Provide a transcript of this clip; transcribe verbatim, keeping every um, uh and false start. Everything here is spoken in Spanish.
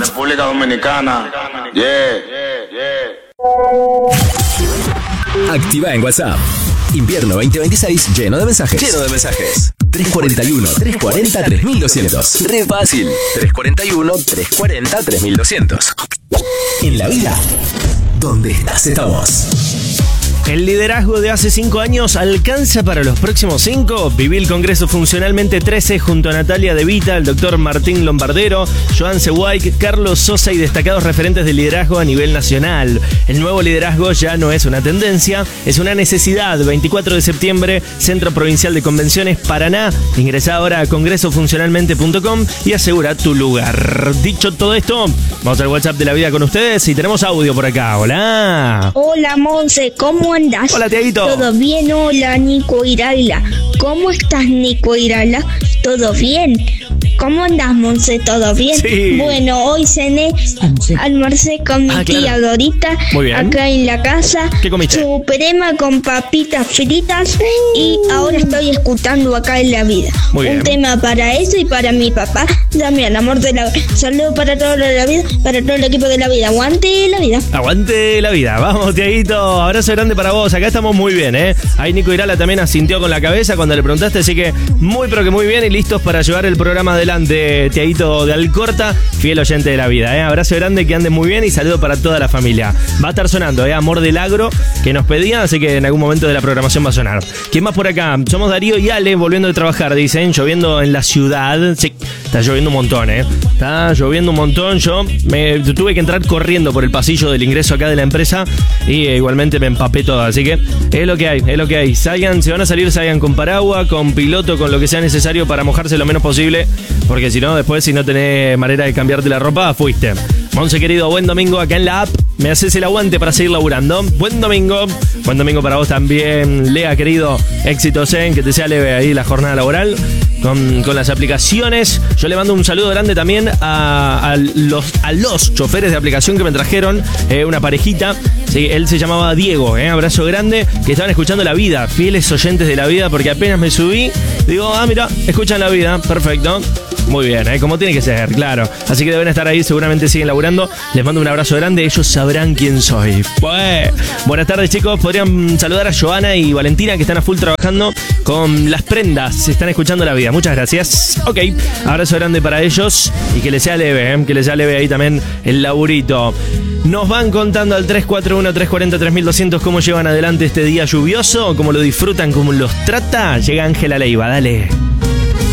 República Dominicana. Yeah, yeah, yeah. Activa en WhatsApp. Invierno veinte veintiséis lleno de mensajes. Lleno de mensajes. tres cuarenta y uno, tres cuarenta, tres mil doscientos. Re fácil. tres cuarenta y uno, tres cuarenta, tres mil doscientos. En la vida, donde estás, estamos. El liderazgo de hace cinco años alcanza para los próximos cinco. Viví el Congreso Funcionalmente trece junto a Natalia De Vita, el doctor Martín Lombardero, Joan Sehuaik, Carlos Sosa y destacados referentes de liderazgo a nivel nacional. El nuevo liderazgo ya no es una tendencia, es una necesidad. veinticuatro de septiembre, Centro Provincial de Convenciones, Paraná. Ingresá ahora a congreso funcionalmente punto com y asegura tu lugar. Dicho todo esto, vamos al WhatsApp de la vida con ustedes y tenemos audio por acá. Hola. Hola, Monse, ¿cómo andás? Hola, Tiaguito. ¿Todo bien? Hola, Nico Irala. ¿Cómo estás, Nico Irala? ¿Todo bien? ¿Cómo andás, Monse? ¿Todo bien? Sí. Bueno, hoy cené, almorcé con mi Ah, tía claro. Dorita Muy bien. acá en la casa. ¿Qué comiste? Suprema con papitas fritas y ahora estoy escuchando acá en la vida. Muy bien. Un tema para eso y para mi papá, Damián, amor de la vida. Saludos para todo lo de la vida, para todo el equipo de la vida. Aguante la vida. Aguante la vida. Vamos, Tiaguito. Abrazo grande para vos. Acá estamos muy bien, ¿eh? Ahí Nico Irala también asintió con la cabeza cuando le preguntaste, así que muy pero que muy bien y listos para llevar el programa adelante. Tiaguito de Alcorta, fiel oyente de la vida, ¿eh? Abrazo grande, que ande muy bien y saludo para toda la familia. Va a estar sonando, ¿eh? Amor del Agro, que nos pedían, así que en algún momento de la programación va a sonar. ¿Quién más por acá? Somos Darío y Ale, volviendo de trabajar, dicen, lloviendo en la ciudad. Sí, está lloviendo un montón, ¿eh? Está lloviendo un montón. Yo me tuve que entrar corriendo por el pasillo del ingreso acá de la empresa y eh, igualmente me empapé todo, así que es lo que hay, es lo que hay. Salgan, si van a salir, salgan con paraguas, con piloto, con lo que sea necesario para mojarse lo menos posible, porque si no, después si no tenés manera de cambiarte la ropa, fuiste. Monse querido, buen domingo acá en la app. Me haces el aguante para seguir laburando. Buen domingo. Buen domingo para vos también, Lea querido. Éxitos en que te sea leve ahí la jornada laboral con, con las aplicaciones. Yo le mando un saludo grande también a, a, los, a los choferes de aplicación que me trajeron, eh, una parejita. Sí, él se llamaba Diego, eh, abrazo grande, que estaban escuchando La Vida, fieles oyentes de La Vida, porque apenas me subí, digo, ah, mira, escuchan La Vida, perfecto. Muy bien, ¿eh? Como tiene que ser, claro. Así que deben estar ahí, seguramente siguen laburando. Les mando un abrazo grande, ellos sabrán quién soy. Pues, buenas tardes, chicos. Podrían saludar a Joana y Valentina, que están a full trabajando con las prendas. Se están escuchando La Vida. Muchas gracias. Ok, abrazo grande para ellos y que les sea leve, ¿eh? Que les sea leve ahí también el laburito. Nos van contando al tres cuatro uno, tres cuarenta, tres mil doscientos cómo llevan adelante este día lluvioso, cómo lo disfrutan, cómo los trata. Llega Ángela Leiva, dale.